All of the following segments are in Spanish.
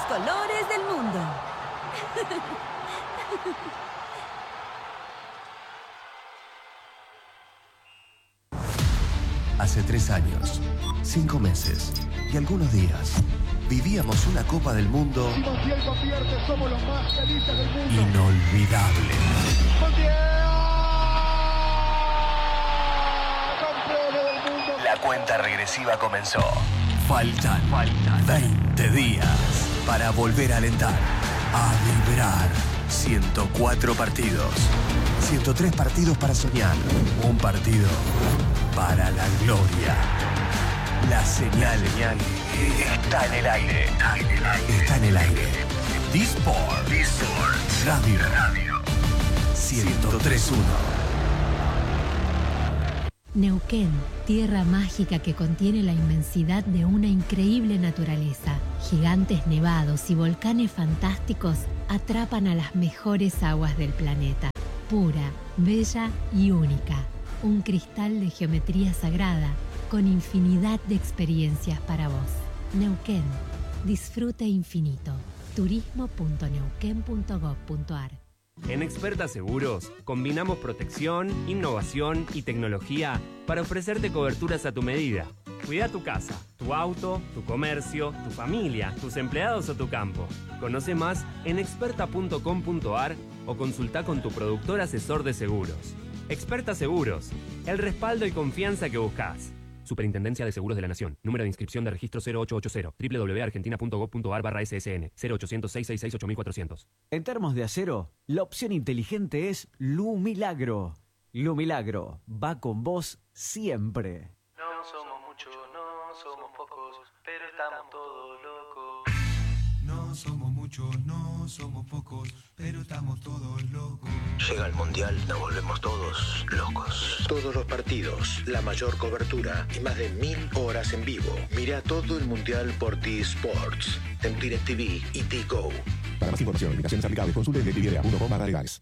colores del mundo. Hace 3 años, 5 meses y algunos días, vivíamos una Copa del Mundo inolvidable. La cuenta regresiva comenzó. Faltan 20 días para volver a alentar, a vibrar. 104 partidos, 103 partidos para soñar, un partido para la gloria. La señal está en el aire. Está en el aire. D-Sport Radio 103.1. Neuquén, tierra mágica que contiene la inmensidad de una increíble naturaleza. Gigantes nevados y volcanes fantásticos atrapan a las mejores aguas del planeta. Pura, bella y única. Un cristal de geometría sagrada con infinidad de experiencias para vos. Neuquén, disfrute infinito. turismo.neuquén.gov.ar. En Experta Seguros, combinamos protección, innovación y tecnología para ofrecerte coberturas a tu medida. Cuida tu casa, tu auto, tu comercio, tu familia, tus empleados o tu campo. Conoce más en experta.com.ar o consulta con tu productor asesor de seguros. Experta Seguros, el respaldo y confianza que buscas. Superintendencia de Seguros de la Nación. Número de inscripción de registro 0880. www.argentina.gov.ar/SSN. 0800-666-8400. En termos de acero, la opción inteligente es Lu Milagro. Lu Milagro va con vos siempre. No somos muchos, no somos pocos, pero estamos todos locos. No somos muchos, no somos pocos, pero estamos todos locos. Llega el Mundial, nos volvemos todos locos. Todos los partidos, la mayor cobertura y más de 1000 horas en vivo. Mira todo el Mundial por T-Sports, en DirecTV y T-Go. Para más información, limitaciones aplicables, consulte en DirecTV.com/legales.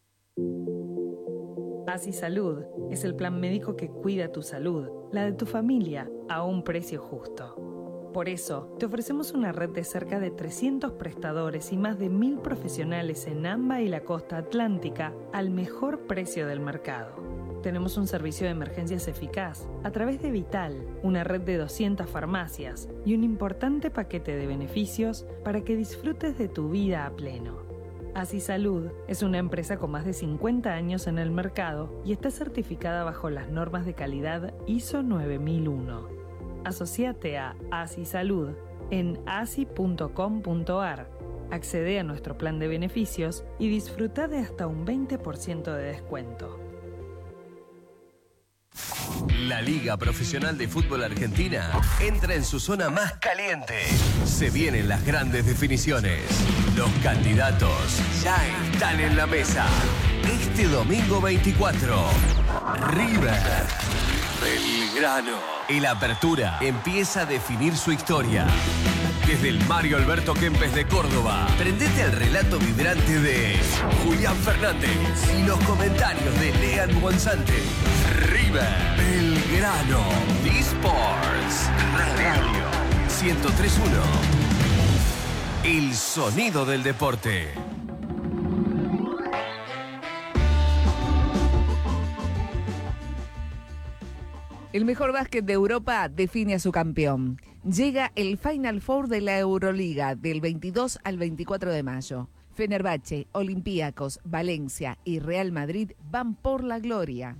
Así Salud es el plan médico que cuida tu salud, la de tu familia, a un precio justo. Por eso, te ofrecemos una red de cerca de 300 prestadores y más de 1000 profesionales en AMBA y la costa atlántica al mejor precio del mercado. Tenemos un servicio de emergencias eficaz a través de Vital, una red de 200 farmacias y un importante paquete de beneficios para que disfrutes de tu vida a pleno. Así Salud es una empresa con más de 50 años en el mercado y está certificada bajo las normas de calidad ISO 9001. Asociate a Así Salud en asi.com.ar. Accede a nuestro plan de beneficios y disfruta de hasta un 20% de descuento. La Liga Profesional de Fútbol Argentina entra en su zona más caliente. Se vienen las grandes definiciones. Los candidatos ya están en la mesa. Este domingo 24, River Belgrano. El Apertura empieza a definir su historia. Desde el Mario Alberto Kempes de Córdoba, prendete al relato vibrante de Julián Fernández y los comentarios de Lean Gonzante. River Belgrano, D-Sports Radio 103.1. El sonido del deporte. El mejor básquet de Europa define a su campeón. Llega el Final Four de la Euroliga del 22 al 24 de mayo. Fenerbahce, Olympiacos, Valencia y Real Madrid van por la gloria.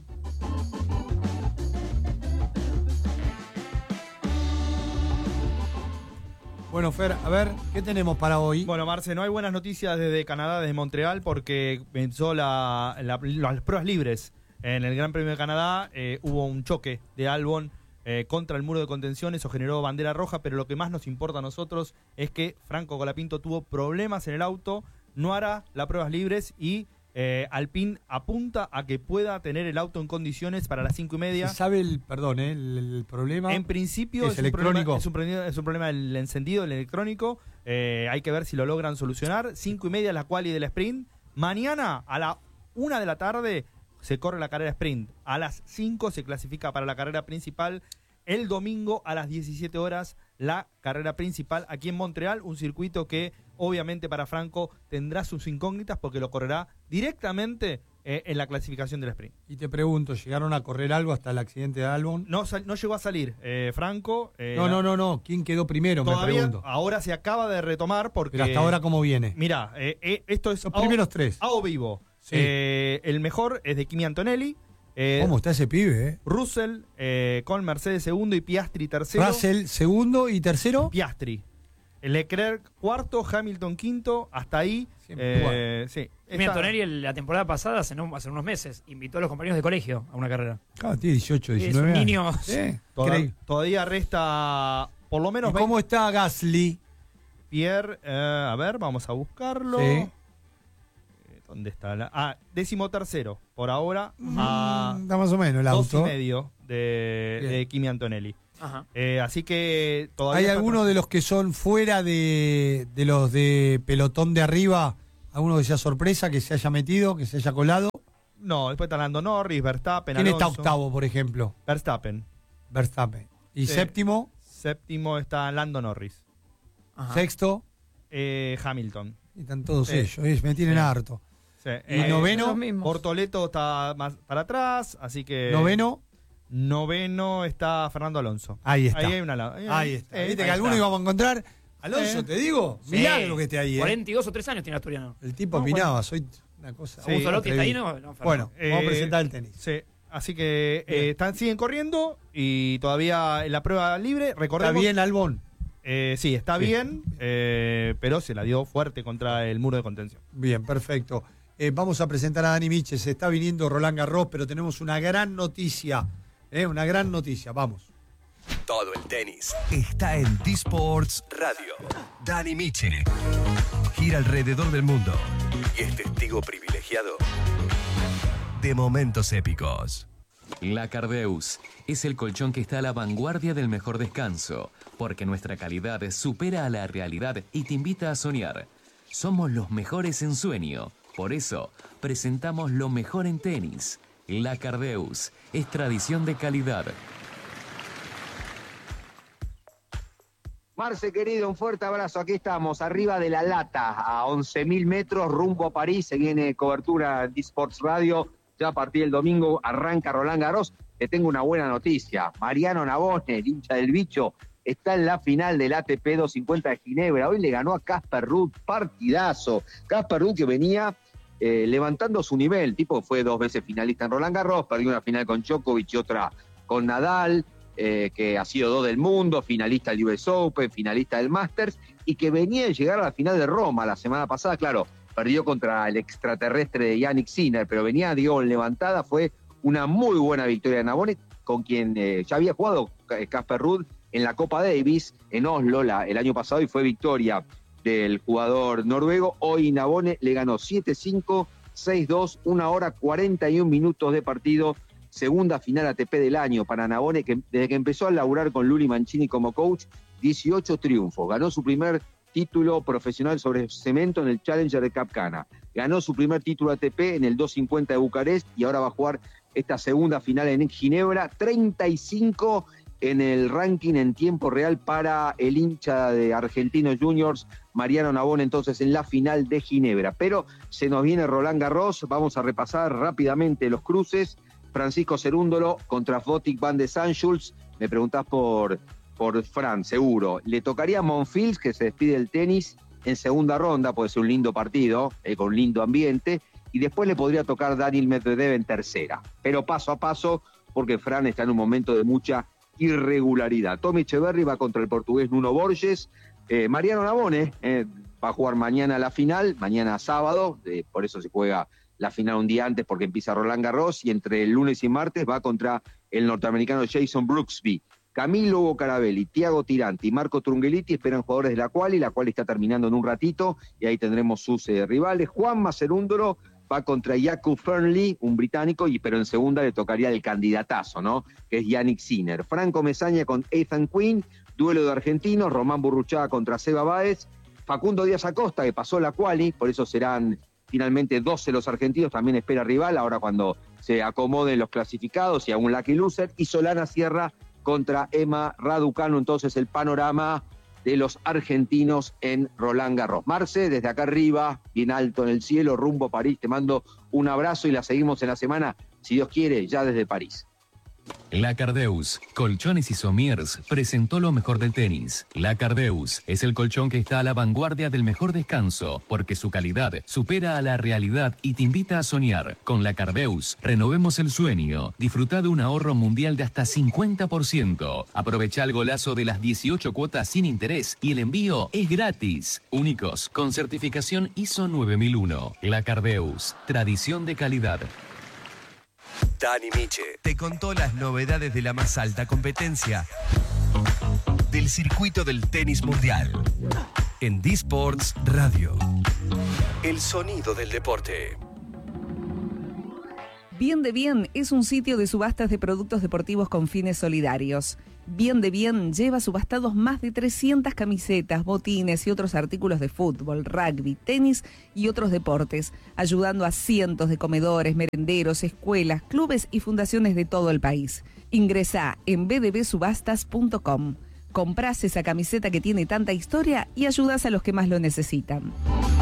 Bueno, Fer, a ver, ¿qué tenemos para hoy? Bueno, Marce, no hay buenas noticias desde Canadá, desde Montreal, porque comenzó las pruebas libres. En el Gran Premio de Canadá hubo un choque de Albon contra el muro de contención, eso generó bandera roja, pero lo que más nos importa a nosotros es que Franco Colapinto tuvo problemas en el auto, no hará las pruebas libres y Alpine apunta a que pueda tener el auto en condiciones para las 5:30. ¿Se sabe el problema? En principio es electrónico. Es un problema del encendido, el electrónico. Hay que ver si lo logran solucionar. 5:30 es la quali del sprint. Mañana a la 1 de la tarde se corre la carrera sprint. A las 5 se clasifica para la carrera principal. el domingo a las 17 horas la carrera principal aquí en Montreal, un circuito que obviamente para Franco tendrá sus incógnitas porque lo correrá directamente en la clasificación del sprint. Y te pregunto, ¿llegaron a correr algo hasta el accidente de Albon? No llegó a salir Franco. No. ¿Quién quedó primero? Todavía, me pregunto. ahora se acaba de retomar porque... Pero hasta ahora, ¿cómo viene? Mirá, esto es... Los primeros tres. A o vivo. Sí. El mejor es de Kimi Antonelli. ¿Cómo está ese pibe? Russell con Mercedes segundo y Piastri tercero. Russell segundo y tercero. Piastri. Leclerc cuarto, Hamilton quinto, hasta ahí. Sí. Kimi Antonelli la temporada pasada, hace unos meses, invitó a los compañeros de colegio a una carrera. Claro, tiene 18, 19 es un años. niño. Sí. Todavía resta por lo menos... ¿Y cómo está Gasly? Pierre, a ver, vamos a buscarlo. Sí. ¿Dónde está? 13º por ahora. Está más o menos el auto. 2,5 de Kimi Antonelli. Ajá. Así que todavía... ¿Hay alguno de los que son fuera de los de pelotón de arriba? ¿Alguno que sea sorpresa, que se haya metido, que se haya colado? No, después está Lando Norris, Verstappen, ¿Quién Alonso. está octavo, por ejemplo? Verstappen. ¿Y séptimo? Séptimo está Lando Norris. Ajá. ¿Sexto? Hamilton. Y están todos ellos, me tienen harto. Sí. ¿Y noveno? Bortoleto está más para atrás, así que... Noveno está Fernando Alonso. Ahí está. Ahí hay una... Ahí está. ¿Viste que alguno íbamos a encontrar? Alonso, te digo, milagro que esté ahí. 42 o 3 años tiene Asturiano. El tipo opinaba, soy una cosa... Sí, Solotti está ahí, ¿no? Bueno, vamos a presentar el tenis. Sí, así que siguen corriendo y todavía en la prueba libre, recordemos... ¿Está bien Albon? Sí, está bien, pero se la dio fuerte contra el muro de contención. Bien, perfecto. Vamos a presentar a Dani Miche. Se está viniendo Roland Garros, pero tenemos una gran noticia. Una gran noticia, vamos. Todo el tenis está en D-Sports Radio. Dani Miche gira alrededor del mundo y es testigo privilegiado de momentos épicos. La Cardeus es el colchón que está a la vanguardia del mejor descanso, porque nuestra calidad supera a la realidad y te invita a soñar. Somos los mejores en sueño, por eso presentamos lo mejor en tenis. La Cardeus es tradición de calidad. Marce, querido, un fuerte abrazo. Aquí estamos, arriba de la lata, a 11.000 metros, rumbo a París. Se viene cobertura de Sports Radio. Ya a partir del domingo arranca Roland Garros. Te tengo una buena noticia. Mariano Navone, el hincha del bicho, está en la final del ATP 250 de Ginebra. Hoy le ganó a Casper Ruud, partidazo. Casper Ruud que venía levantando su nivel. El tipo fue 2 veces finalista en Roland Garros, perdió una final con Djokovic y otra con Nadal. Que ha sido 2 del mundo, finalista del US Open, finalista del Masters, y que venía de llegar a la final de Roma la semana pasada. Claro, perdió contra el extraterrestre de Yannick Sinner, pero venía, levantada. Fue una muy buena victoria de Navone, con quien ya había jugado Casper Ruud en la Copa Davis en Oslo el año pasado, y fue victoria del jugador noruego. Hoy Navone le ganó 7-5, 6-2, 1 hora 41 minutos de partido. Segunda final ATP del año para Navone, que desde que empezó a laburar con Luli Mancini como coach, 18 triunfos. Ganó su primer título profesional sobre cemento en el Challenger de Cap Cana. Ganó su primer título ATP en el 250 de Bucarest y ahora va a jugar esta segunda final en Ginebra. 35 en el ranking en tiempo real para el hincha de Argentinos Juniors, Mariano Navone, entonces en la final de Ginebra. Pero se nos viene Roland Garros. Vamos a repasar rápidamente los cruces. Francisco Cerúndolo contra Botic van de Sanschulz. Me preguntás por Fran, seguro. Le tocaría a Monfils, que se despide del tenis en segunda ronda, puede ser un lindo partido, con un lindo ambiente, y después le podría tocar Daniil Medvedev en tercera. Pero paso a paso, porque Fran está en un momento de mucha irregularidad. Tommy Echeverry va contra el portugués Nuno Borges. Mariano Navone va a jugar mañana la final, mañana sábado, por eso se juega la final un día antes porque empieza Roland Garros, y entre el lunes y martes va contra el norteamericano Jason Brooksby. Camilo Hugo Carabelli, Thiago Tiranti y Marco Trungelliti esperan jugadores de la quali está terminando en un ratito, y ahí tendremos sus rivales. Juanma Cerúndolo va contra Jakub Fernley, un británico, pero en segunda le tocaría el candidatazo, ¿no? Que es Yannick Sinner. Franco Mesaña con Ethan Quinn, duelo de argentinos. Román Burruchaga contra Seba Báez. Facundo Díaz Acosta, que pasó la quali, por eso serán finalmente 12 los argentinos, también espera rival, ahora cuando se acomoden los clasificados y a un lucky loser. Y Solana Sierra contra Emma Raducanu. Entonces el panorama de los argentinos en Roland Garros. Marce, desde acá arriba, bien alto en el cielo, rumbo a París, te mando un abrazo y la seguimos en la semana, si Dios quiere, ya desde París. La Cardeus, Colchones y Somiers, presentó lo mejor del tenis. La Cardeus es el colchón que está a la vanguardia del mejor descanso, porque su calidad supera a la realidad y te invita a soñar. Con La Cardeus, renovemos el sueño. Disfruta de un ahorro mundial de hasta 50%. Aprovecha el golazo de las 18 cuotas sin interés y el envío es gratis. Únicos, con certificación ISO 9001. La Cardeus, tradición de calidad. Dani Miche te contó las novedades de la más alta competencia del circuito del tenis mundial en D-Sports Radio. El sonido del deporte. Bien de Bien es un sitio de subastas de productos deportivos con fines solidarios. Bien de Bien lleva subastados más de 300 camisetas, botines y otros artículos de fútbol, rugby, tenis y otros deportes, ayudando a cientos de comedores, merenderos, escuelas, clubes y fundaciones de todo el país. Ingresá en bdbsubastas.com. Comprás esa camiseta que tiene tanta historia y ayudás a los que más lo necesitan.